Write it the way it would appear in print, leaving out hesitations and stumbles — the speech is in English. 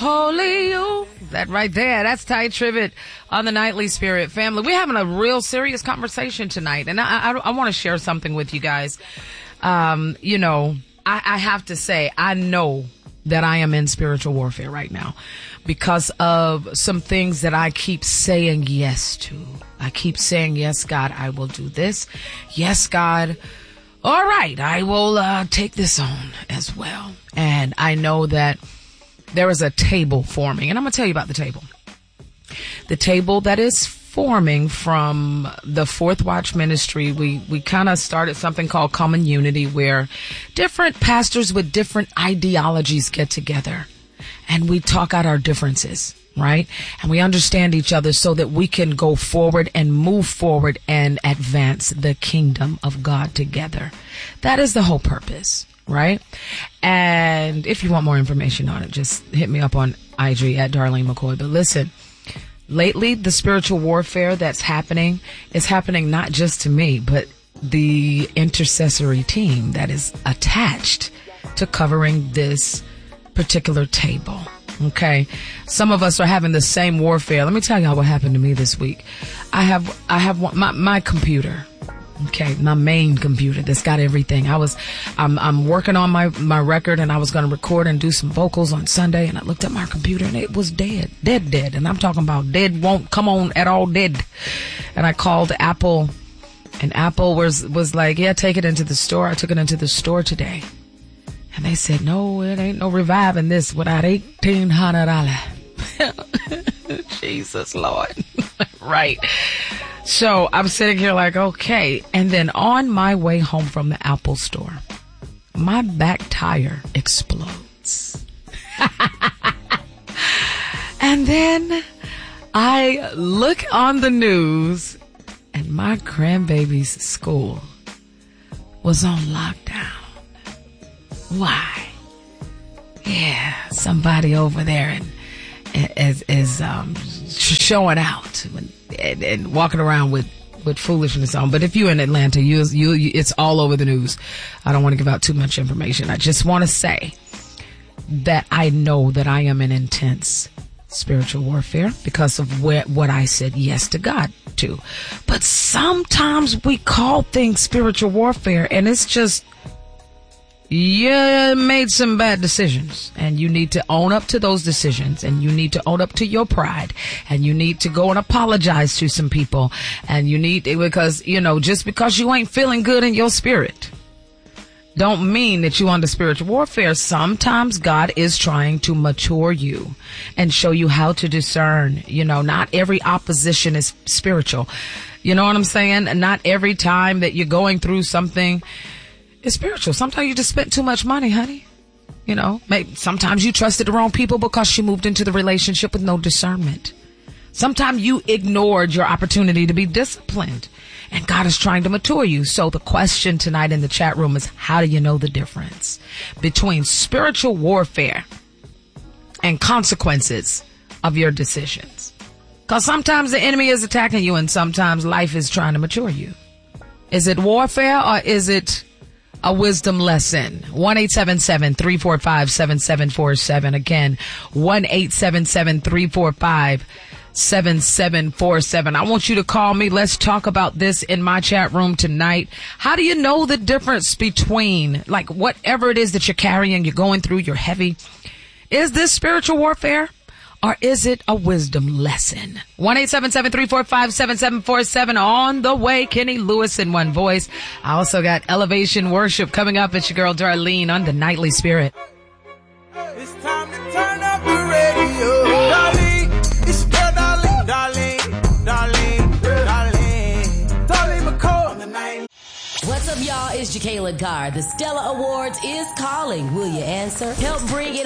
Holy you. That right there. That's Tye Tribbett on the Nightly Spirit family. We're having a real serious conversation tonight. And I want to share something with you guys. I have to say, I know that I am in spiritual warfare right now because of some things that I keep saying yes to. I keep saying, yes, God, I will do this. Yes, God. All right. I will take this on as well. And I know that there is a table forming, and I'm going to tell you about the table. The table that is forming from the Fourth Watch Ministry. We kind of started something called Common Unity, where different pastors with different ideologies get together and we talk out our differences, right? And we understand each other so that we can go forward and move forward and advance the kingdom of God together. That is the whole purpose. Right? And if you want more information on it, just hit me up on IG at Darlene McCoy. But listen, lately, the spiritual warfare that's happening is happening not just to me, but the intercessory team that is attached to covering this particular table. Okay. Some of us are having the same warfare. Let me tell y'all what happened to me this week. I have my computer. Okay, my main computer that's got everything. I'm working on my record, and I was going to record and do some vocals on Sunday, and I looked at my computer and it was dead. And I'm talking about dead, won't come on at all, dead. And I called Apple, and Apple was like, yeah, take it into the store. I took it into the store today, and they said, no, it ain't no reviving this without $1,800. Jesus Lord. Right. So I'm sitting here like, okay. And then on my way home from the Apple store, my back tire explodes. And then I look on the news and my grandbaby's school was on lockdown. Why? Yeah, somebody over there is showing out and walking around with foolishness on. But if you're in Atlanta, you it's all over the news. I don't want to give out too much information. I just want to say that I know that I am in intense spiritual warfare because of what I said yes to God to. But sometimes we call things spiritual warfare, and it's just, you made some bad decisions, and you need to own up to those decisions, and you need to own up to your pride, and you need to go and apologize to some people, and you need, because, just because you ain't feeling good in your spirit don't mean that you under spiritual warfare. Sometimes God is trying to mature you and show you how to discern. Not every opposition is spiritual. You know what I'm saying? Not every time that you're going through something, it's spiritual. Sometimes you just spent too much money, honey. Maybe sometimes you trusted the wrong people because you moved into the relationship with no discernment. Sometimes you ignored your opportunity to be disciplined, and God is trying to mature you. So the question tonight in the chat room is, how do you know the difference between spiritual warfare and consequences of your decisions? Because sometimes the enemy is attacking you, and sometimes life is trying to mature you. Is it warfare, or is it a wisdom lesson? 1-877-345-7747. Again, 1-877-345-7747. I want you to call me. Let's talk about this in my chat room tonight. How do you know the difference between, whatever it is that you're carrying, you're going through, you're heavy? Is this spiritual warfare, or is it a wisdom lesson? 1-877-345-7747. On the way, Kenny Lewis in one voice. I also got Elevation Worship coming up. It's your girl Darlene on the Nightly Spirit. It's time to turn up the radio. Darlene, it's your girl Darlene McCoy on the Nightly. What's up, y'all? It's Jacayla Gar. The Stella Awards is calling. Will you answer? Help bring it